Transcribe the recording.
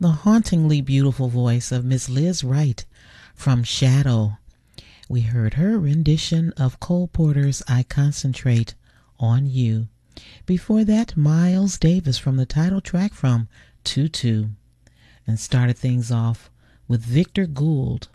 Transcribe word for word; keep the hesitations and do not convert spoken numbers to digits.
the hauntingly beautiful voice of Miss Liz Wright from Shadow. We heard her rendition of Cole Porter's I Concentrate on You. Before that, Miles Davis from the title track from Tutu. And started things off with Victor Gould